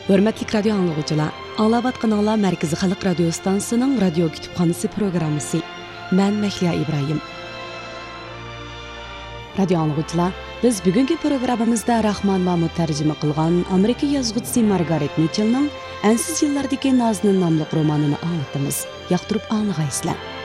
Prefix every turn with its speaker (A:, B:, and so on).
A: Hörmətli radio anlıqçılar, anlavatqanlar Mərkəzi Xalq Radio Stansiyasının Radio Kütüpxanası proqramısı. Mən Məhliya İbrahim. Radio anlıqçılar, biz bugünkü proqramımızda Rahman Mahmud tərcümə qılğan Amerika yazğıçısı Margaret Mitchell'ның Ensiz yıllardaki Nazlı namlıq romanını anlatımız. Yaqtırıb anlığaysızlar.